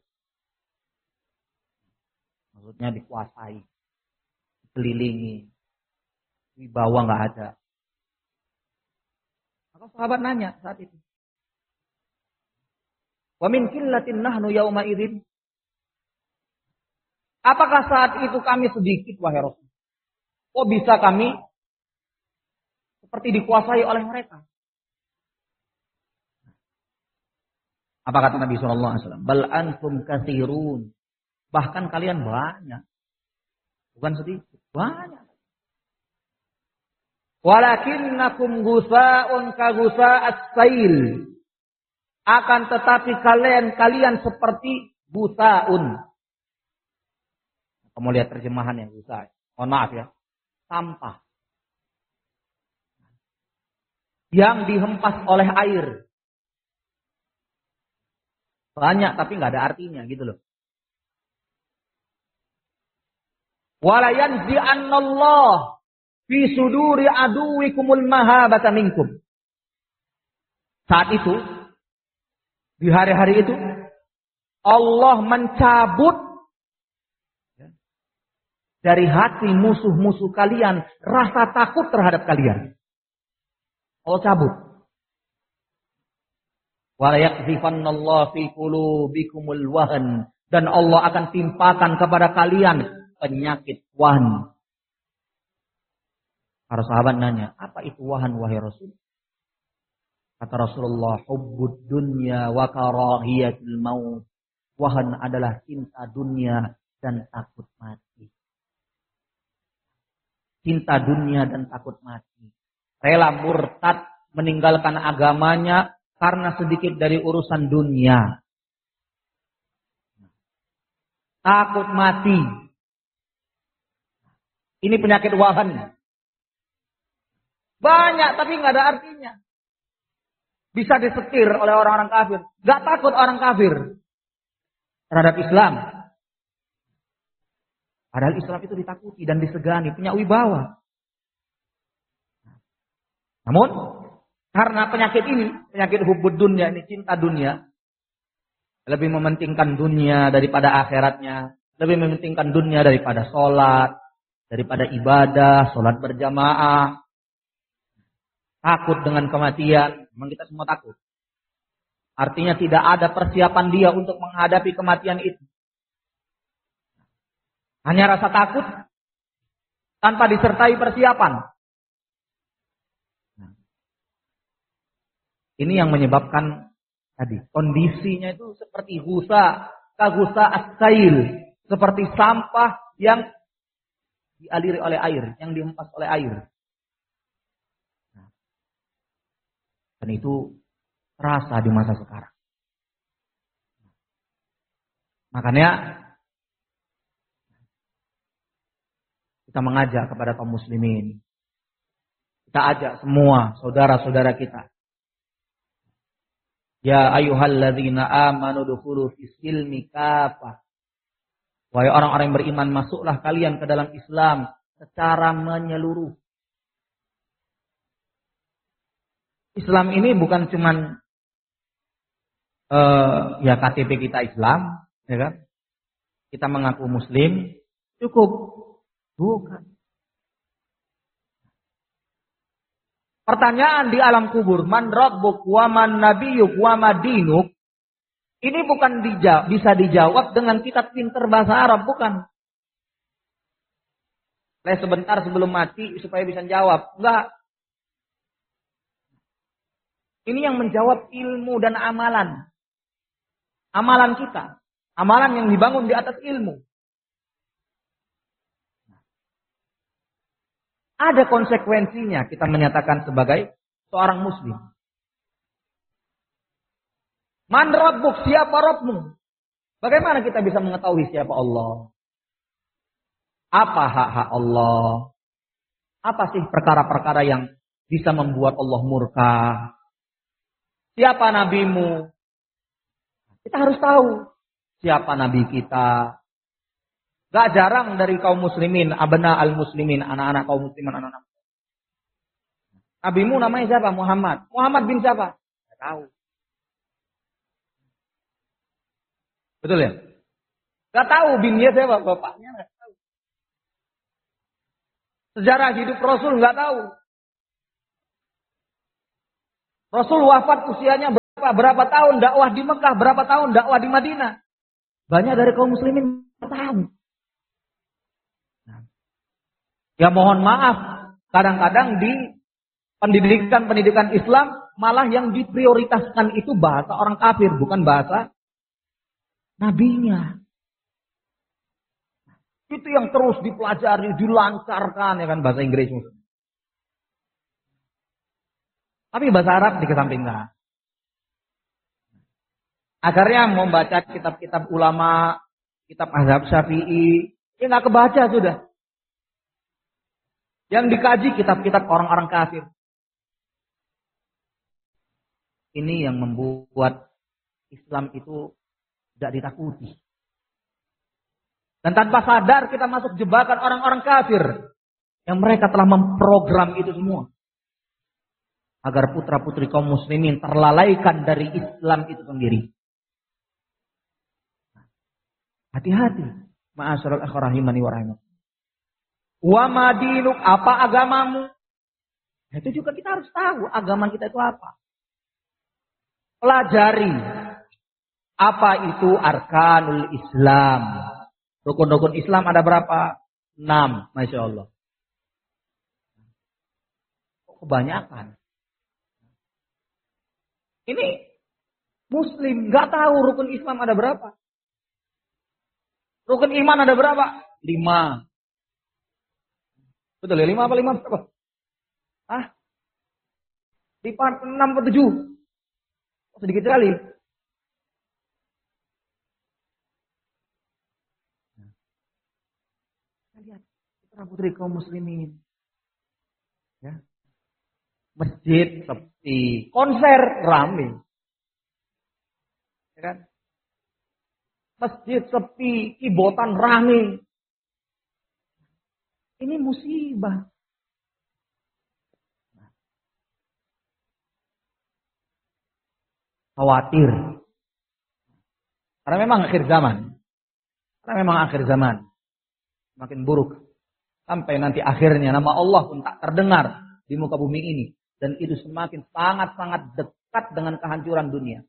Maksudnya dikuasai, dikelilingi, wibawa nggak ada. Maka sahabat nanya saat itu, Wa min qillatin nahnu yauma idzin. Apakah saat itu kami sedikit wahai Rasul? Kok bisa kami seperti dikuasai oleh mereka? Apa kata Nabi sallallahu alaihi wasallam? Bal antum katsirun. Bahkan kalian banyak. Bukan sedikit, banyak. Walakinnakum ghusaa'un ka ghusaa'as sail. Akan tetapi kalian seperti ghusaa'un. Kamu lihat terjemahan yang ghusa'. Mohon maaf ya. Sampah. Yang dihempas oleh air. Banyak tapi nggak ada artinya gitu loh. Wala yanzi'annallah fi suduri aduwikumul mahabata minkum. Saat itu, di hari-hari itu, Allah mencabut dari hati musuh-musuh kalian rasa takut terhadap kalian. Allah cabut. Wala yakzifannallahu fi qulubikumul wahn, dan Allah akan timpakan kepada kalian penyakit wahan. Para sahabat nanya, apa itu wahan wahai Rasul? Kata Rasulullah, hubbud dunya wa karahiyatul maut. Wahan adalah cinta dunia dan takut mati. Cinta dunia dan takut mati. Rela murtad meninggalkan agamanya karena sedikit dari urusan dunia. Takut mati. Ini penyakit wahan. Banyak tapi nggak ada artinya. Bisa disetir oleh orang-orang kafir. Nggak takut orang kafir terhadap Islam. Padahal Islam itu ditakuti dan disegani, punya wibawa. Namun karena penyakit ini, penyakit hubbud dunya ini, cinta dunia, lebih mementingkan dunia daripada akhiratnya, lebih mementingkan dunia daripada sholat, daripada ibadah, sholat berjamaah. Takut dengan kematian. Memang kita semua takut. Artinya tidak ada persiapan dia untuk menghadapi kematian itu. Hanya rasa takut tanpa disertai persiapan. Ini yang menyebabkan tadi kondisinya itu seperti kagusa as-sail, seperti sampah yang dialiri oleh air, yang dihempas oleh air. Dan itu terasa di masa sekarang. Makanya kita mengajak kepada kaum muslimin. Kita ajak semua saudara-saudara kita. Ya ayyuhalladzina amanu dukhulu fis silmi kafah. Wahai orang-orang yang beriman, masuklah kalian ke dalam Islam secara menyeluruh. Islam ini bukan cuman ya KTP kita Islam, ya kan? Kita mengaku Muslim, cukup. Bukan. Pertanyaan di alam kubur, man rabbuk wa man nabiyyuk wa ma dinuk, ini bukan bisa dijawab dengan kitab pinter bahasa Arab, bukan. Les sebentar sebelum mati supaya bisa jawab, enggak. Ini yang menjawab ilmu dan amalan. Amalan kita. Amalan yang dibangun di atas ilmu. Ada konsekuensinya kita menyatakan sebagai seorang muslim. Man rabbuk, siapa Rabbmu? Bagaimana kita bisa mengetahui siapa Allah? Apa hak-hak Allah? Apa sih perkara-perkara yang bisa membuat Allah murka? Siapa nabimu? Kita harus tahu siapa nabi kita. Gak jarang dari kaum muslimin, abna al-muslimin, anak-anak kaum muslimin, anak-anak. Nabimu namanya siapa? Muhammad. Muhammad bin siapa? Gak tahu. Betul ya? Gak tahu binnya siapa? Bapaknya gak tahu. Sejarah hidup Rasul gak tahu. Rasul wafat usianya berapa tahun dakwah di Mekah, berapa tahun dakwah di Madinah. Banyak dari kaum muslimin tahu. Ya mohon maaf, kadang-kadang di pendidikan Islam malah yang diprioritaskan itu bahasa orang kafir, bukan bahasa nabinya. Itu yang terus dipelajari, dilancarkan ya kan bahasa Inggris. Tapi bahasa Arab dikesampingkan. Akhirnya membaca kitab-kitab ulama, kitab mazhab Syafi'i, ya nggak kebaca sudah. Yang dikaji kitab-kitab orang-orang kafir. Ini yang membuat Islam itu tidak ditakuti. Dan tanpa sadar kita masuk jebakan orang-orang kafir. Yang mereka telah memprogram itu semua. Agar putra-putri kaum muslimin terlalaikan dari Islam itu sendiri. Hati-hati. Ma'asyiral ikhwah rahimani wa rahimakumullah. Wa madinuk, apa agamamu? Itu juga kita harus tahu agama kita itu apa. Pelajari. Apa itu arkanul Islam? Rukun-rukun Islam ada berapa? 6, Masya Allah. Kebanyakan. Ini Muslim gak tahu rukun Islam ada berapa. Rukun iman ada berapa? 5. Betul ya? 5 apa 5 berapa? Hah? 6 atau 7? Sedikit sekali. Lihat putra-putri kaum muslimin. Ya. Masjid sepi, konser rame. Ya kan? Masjid sepi, kibotan rame. Ini musibah. Khawatir. Karena memang akhir zaman. Makin buruk. Sampai nanti akhirnya nama Allah pun tak terdengar di muka bumi ini. Dan itu semakin sangat-sangat dekat dengan kehancuran dunia.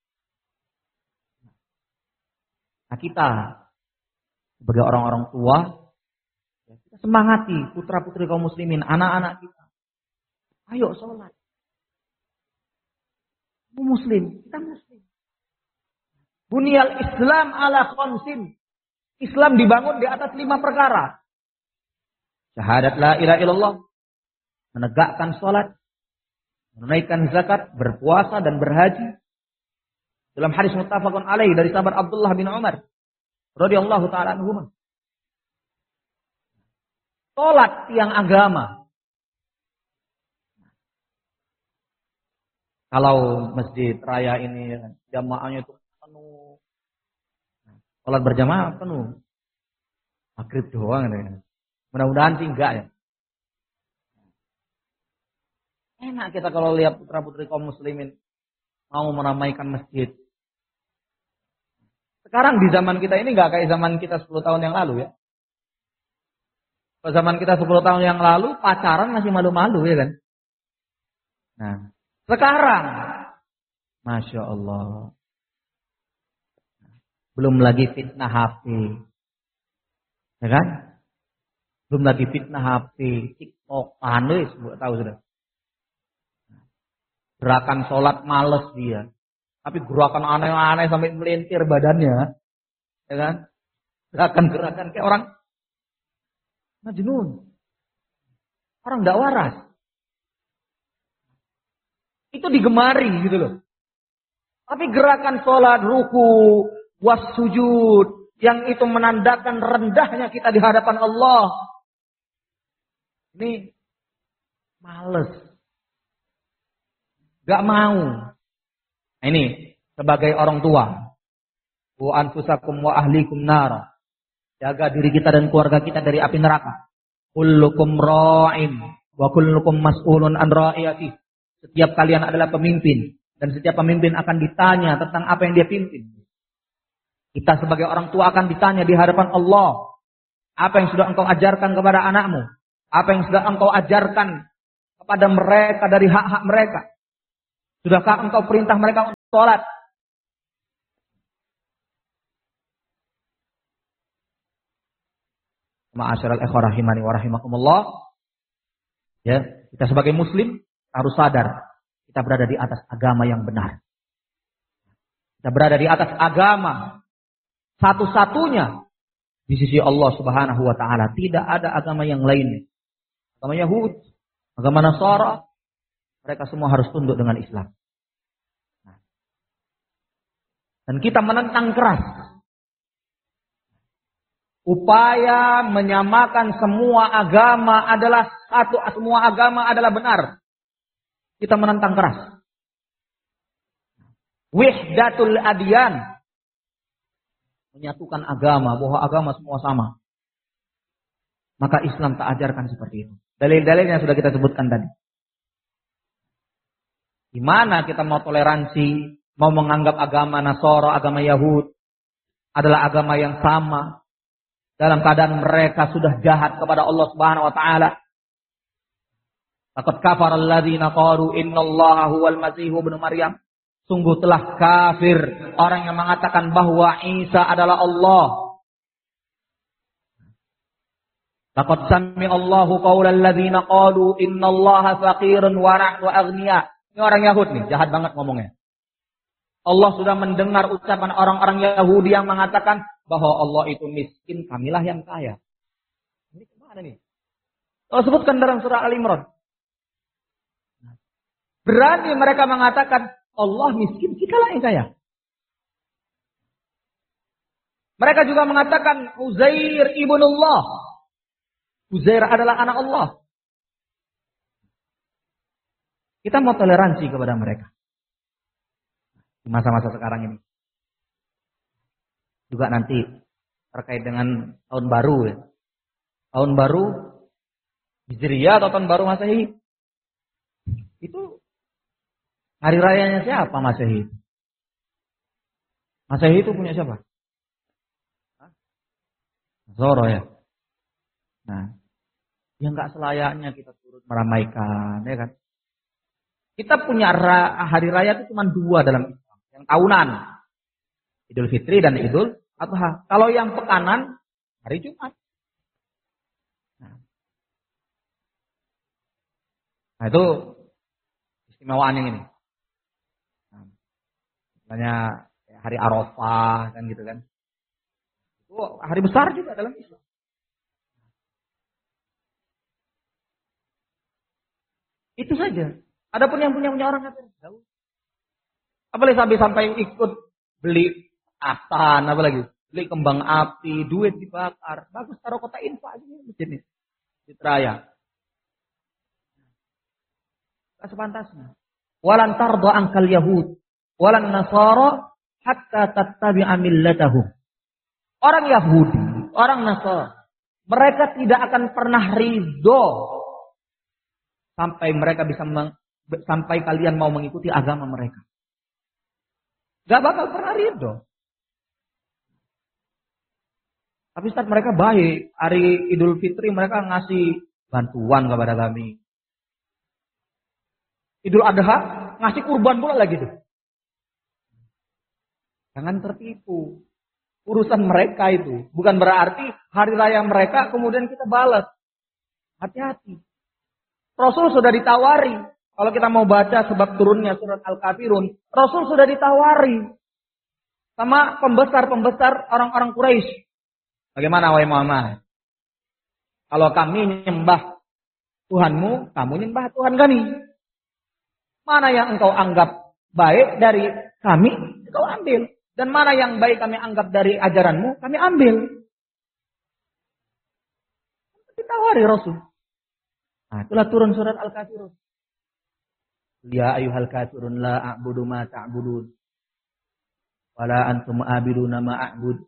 Nah kita sebagai orang-orang tua, kita semangati putra-putri kaum muslimin, anak-anak kita. Ayo sholat. Muslim, kita muslim. Bunyal Islam ala khamsin. Islam dibangun di atas 5 perkara. Syahadat la ilaha illallah, menegakkan sholat, menunaikan zakat, berpuasa dan berhaji. Dalam hadis muttafaqun alaih dari sahabat Abdullah bin Umar radhiyallahu taala anhuma. Sholat tiang agama. Kalau masjid raya ini jamaahnya itu penuh. Sholat berjamaah penuh. Maghrib doang ya. Mudah-mudahan sih enggak ya. Enak kita kalau lihat putra-putri kaum muslimin mau meramaikan masjid. Sekarang di zaman kita ini enggak kayak zaman kita 10 tahun yang lalu ya. Kalau zaman kita 10 tahun yang lalu pacaran masih malu-malu ya kan. Nah, sekarang Masya Allah. Belum lagi fitnah HP. Ya kan? Belum lagi fitnah HP, TikTok, aneh, tahu sudah. Gerakan sholat males dia. Tapi gerakan aneh-aneh sampai melintir badannya. Ya kan? Gerakan-gerakan kayak orang majnun. Orang tidak waras. Itu digemari gitu loh. Tapi gerakan sholat, ruku, was-sujud, yang itu menandakan rendahnya kita di hadapan Allah. Ini males. Gak mau. Nah, ini sebagai orang tua. Wa anfusakum wa ahlikum nar. Jaga diri kita dan keluarga kita dari api neraka. Kullukum ra'in wa kullukum mas'ulun an ra'iyati. Setiap kalian adalah pemimpin dan setiap pemimpin akan ditanya tentang apa yang dia pimpin. Kita sebagai orang tua akan ditanya di hadapan Allah. Apa yang sudah engkau ajarkan kepada anakmu? Apa yang sudah engkau ajarkan kepada mereka dari hak-hak mereka? Sudahkah engkau perintah mereka untuk sholat. Ma'asyiral ikhwah rahimani wa rahimakumullah. Ya, kita sebagai muslim harus sadar kita berada di atas agama yang benar. Kita berada di atas agama satu-satunya di sisi Allah Subhanahu wa taala. Tidak ada agama yang lain. Agama Yahudi, agama Nasara, mereka semua harus tunduk dengan Islam. Dan kita menentang keras upaya menyamakan semua agama adalah satu, semua agama adalah benar. Kita menentang keras. Wihdatul adyan, menyatukan agama, bahwa agama semua sama. Maka Islam tak ajarkan seperti itu. Dalil-dalilnya sudah kita sebutkan tadi. Di mana kita mau toleransi, mau menganggap agama Nasara, agama Yahud adalah agama yang sama, dalam keadaan mereka sudah jahat kepada Allah Subhanahu wa taala. Laqad kafara alladziina qalu innallaha huwal masih ibnu Maryam. Sungguh telah kafir orang yang mengatakan bahwa Isa adalah Allah. Laqad sami'allahu qaulal ladziina qalu innallaha faqirun wa nahnu aghniya. Ini orang Yahud nih, jahat banget ngomongnya. Allah sudah mendengar ucapan orang-orang Yahudi yang mengatakan bahwa Allah itu miskin, kamilah yang kaya. Ini kemana nih? Allah sebutkan dalam surah Al-Imran. Berani mereka mengatakan Allah miskin, kitalah yang kaya. Mereka juga mengatakan Uzair ibnullah. Uzair adalah anak Allah. Kita mau toleransi kepada mereka. Di masa-masa sekarang ini. Juga nanti terkait dengan tahun baru ya. Tahun baru Hijriah atau tahun baru Masehi. Itu hari rayanya siapa Masehi? Masehi itu punya siapa? Zoro ya. Nah, yang enggak selayaknya kita turut meramaikan, ya kan? Kita punya hari raya itu cuma 2 dalam Islam. Yang tahunan, Idul Fitri dan Idul Adha. Kalau yang pekanan, hari Jumat. Nah itu istimewaan yang ini. Nah, misalnya hari Arafah kan gitu kan. Itu hari besar juga dalam Islam. Itu saja. Adapun yang punya orang kata tahu. Apalagi sampai ikut beli asan, apalagi beli kembang api, duit dibakar. Bagus taruh kota infak aja masjid ini. Di Raya. Tak sepantasnya. Walan tarda angkal Yahud, walan Nasara hatta tattabi'a millatahum. Orang Yahudi, orang Nasara, mereka tidak akan pernah ridho sampai mereka bisa sampai kalian mau mengikuti agama mereka. Gak bakal pernah ridho. Tapi saat mereka baik, hari Idul Fitri mereka ngasih bantuan kepada kami. Idul Adha ngasih kurban pula lagi tuh. Jangan tertipu. Urusan mereka itu. Bukan berarti hari raya mereka kemudian kita balas. Hati-hati. Rasul sudah ditawari. Kalau kita mau baca sebab turunnya surat Al-Kafirun, Rasul sudah ditawari sama pembesar-pembesar orang-orang Quraisy. Bagaimana wahai Muhammad? Kalau kami nyembah Tuhanmu, kamu nyembah Tuhan kami. Mana yang engkau anggap baik dari kami, engkau ambil. Dan mana yang baik kami anggap dari ajaranmu, kami ambil. Ditawari Rasul. Nah, itulah turun surat Al-Kafirun. Ya ayyuhal kafirun la a'budu ma ta'budun. Wala antum a'biduna ma a'bud.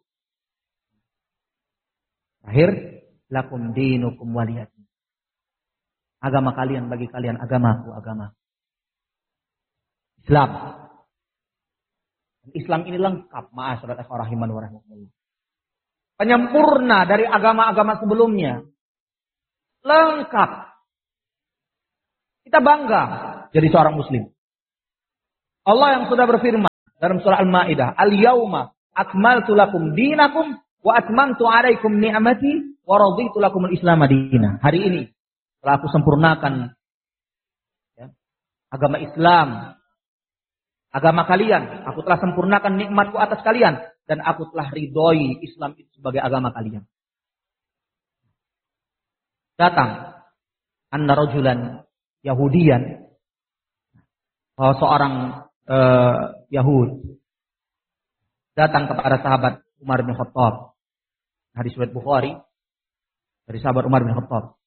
Akhir lakum dinukum waliyadin. Agama kalian bagi kalian, agamaku agama. Islam. Islam ini lengkap, ma'asyiral ikhwah rahiman wa rahimakumullah. Penyempurna dari agama-agama sebelumnya. Lengkap. Kita bangga jadi seorang muslim. Allah yang sudah berfirman dalam surah Al-Maidah, "Al-yauma akmaltu lakum dinakum wa atmamtu 'alaikum ni'mati wa raditu lakumul Islam madina." Hari ini telah aku sempurnakan ya, agama Islam, agama kalian. Aku telah sempurnakan nikmatku atas kalian dan aku telah ridhoi Islam itu sebagai agama kalian. Datang anna rajulan Yahudiyan, bahwa seorang Yahud datang kepada sahabat Umar bin Khattab. Hadis riwayat Bukhari dari sahabat Umar bin Khattab.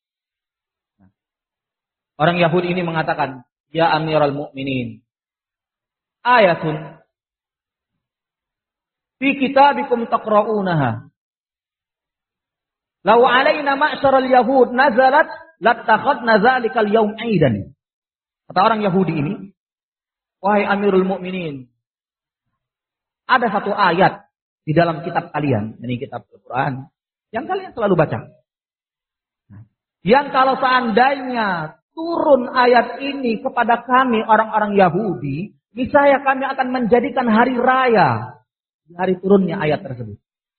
Orang Yahudi ini mengatakan, "Ya Amirul Mukminin, ayatun fi kitabikum taqra'unaha. Law 'alaina ma'syaral yahud nazalat lattakhadna dzalikal yaum 'aidan." Kata orang Yahudi ini, "Wahai Amirul Mukminin, ada satu ayat di dalam kitab kalian, ini kitab Al-Quran, yang kalian selalu baca. Yang kalau seandainya turun ayat ini kepada kami orang-orang Yahudi, niscaya kami akan menjadikan hari raya di hari turunnya ayat tersebut."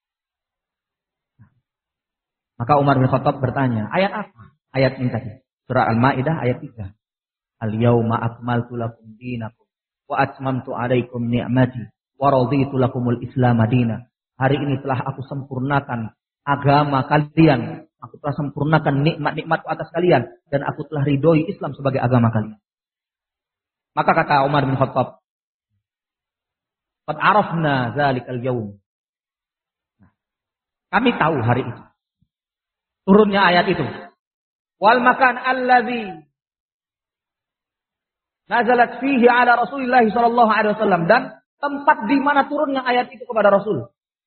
Maka Umar bin Khattab bertanya, ayat apa? Ayat ini tadi, surah Al-Maidah ayat 3. "Al-yauma akmaltu lakum dinakum wa atmamtu 'alaikum ni'mati wa raditu lakumul Islam madina." Hari ini telah aku sempurnakan agama kalian. Aku telah sempurnakan nikmat-nikmatku atas kalian dan aku telah ridhoi Islam sebagai agama kalian. Maka kata Umar bin Khattab, "Qad arafna dzalikal yaum." Kami tahu hari itu. Turunnya ayat itu. Wal makan alladzi nazalat fihi ala Rasulillah sallallahu alaihi wasallam, dan tempat di mana turunnya ayat itu kepada Rasul.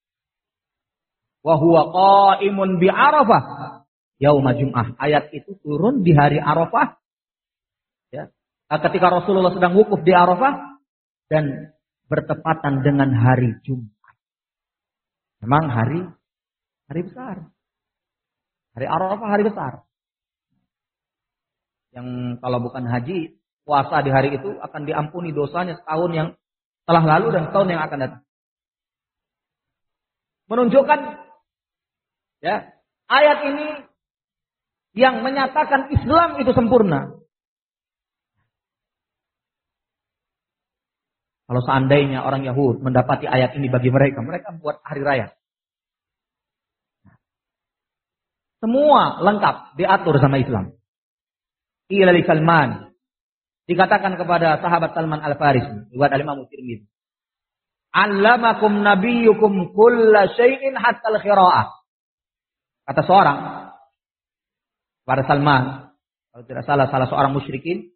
Wa huwa qa'imun bi Arafah yauma Jum'ah. Ayat itu turun di hari Arafah. Ya. Ketika Rasulullah sedang wukuf di Arafah dan bertepatan dengan hari Jumat. Memang hari besar. Hari Arafah hari besar. Yang kalau bukan haji, puasa di hari itu akan diampuni dosanya setahun yang telah lalu dan setahun yang akan datang. Menunjukkan ya, ayat ini yang menyatakan Islam itu sempurna. Kalau seandainya orang Yahud mendapati ayat ini bagi mereka, mereka buat hari raya. Semua lengkap diatur sama Islam. Ila li Salman, dikatakan kepada sahabat Salman Al-Farisi, riwayat Al-Imam Tirmidzi, "Allamakum nabiyyukum kulla syai'in hatta al-qira'ah." Kata seorang kepada Salman, kalau tidak salah seorang musyrikin,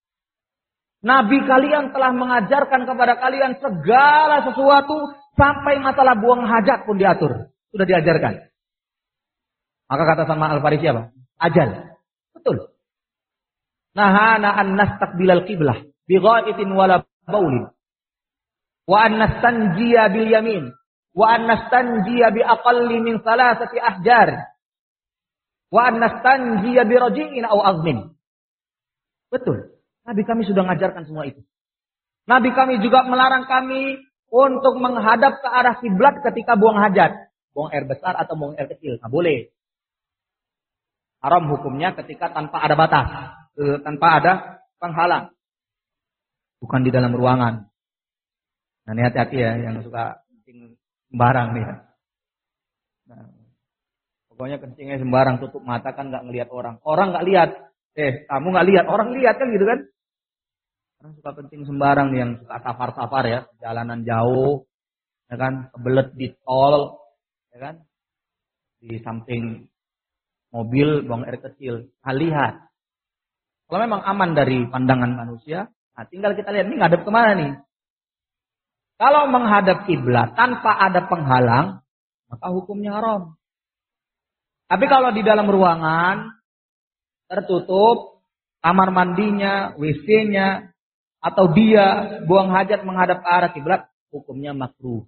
"Nabi kalian telah mengajarkan kepada kalian segala sesuatu sampai masalah buang hajat pun diatur, sudah diajarkan." Maka kata Salman Al-Farisi apa? Ajal. Betul. Nahana an nastaqbilal qiblah bi ghaitin wala baulin. Wa an nastanjiya bil yamin. Wa an nastanjiya bi aqalli min thalathati ahjar. Wa an nastanjiya bi raji'in aw azmin. Betul. Nabi kami sudah mengajarkan semua itu. Nabi kami juga melarang kami untuk menghadap ke arah kiblat ketika buang hajat. Buang air besar atau buang air kecil. Nah, boleh. Haram hukumnya ketika tanpa ada batas, tanpa ada penghalang, bukan di dalam ruangan. Nah, ini hati-hati ya yang suka kencing sembarang nih. Nah, pokoknya kencingnya sembarang, tutup mata kan nggak ngelihat orang. Orang nggak lihat, kamu nggak lihat, orang lihat kan gitu kan? Orang suka kencing sembarang nih, yang suka safar-safar ya, jalanan jauh, ya kan, kebelet di tol, ya kan, di samping mobil buang air kecil. Nah, lihat. Kalau memang aman dari pandangan manusia, nah tinggal kita lihat ini ngadep kemana nih. Kalau menghadap kiblat tanpa ada penghalang, maka hukumnya haram. Tapi kalau di dalam ruangan tertutup, kamar mandinya, WC-nya, atau dia buang hajat menghadap ke arah kiblat, hukumnya makruh.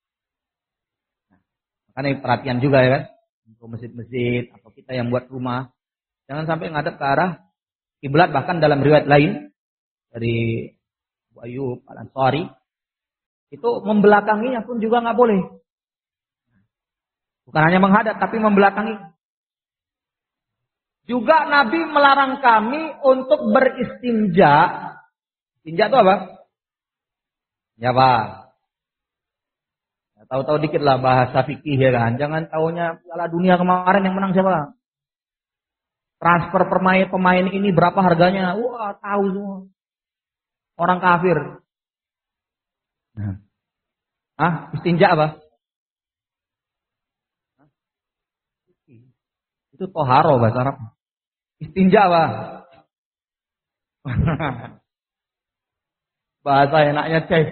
Nah, makanya perhatian juga ya kan. Untuk masjid-masjid atau kita yang buat rumah, jangan sampai ngadep ke arah kiblat. Bahkan dalam riwayat lain dari Abu Ayyub Al-Ansari, Itu membelakanginya pun juga nggak boleh. Bukan hanya menghadap, tapi membelakangi. Juga Nabi melarang kami untuk beristinja. Istinja itu apa? Ya Pak. Tahu-tahu dikit lah bahasa fikih ya kan. Jangan taunya Piala Dunia kemarin yang menang siapa? Transfer pemain ini berapa harganya? Wah, tahu semua. Orang kafir. Istinja apa? Itu toharo bahasa Arab. Istinja apa? Bahasa enaknya cek.